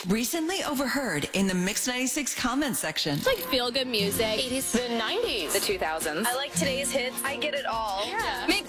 Recently overheard in the Mix 96 comment section. It's like feel-good music. 80s. The 90s. The 2000s. I like today's hits. I get it all. Yeah. Mix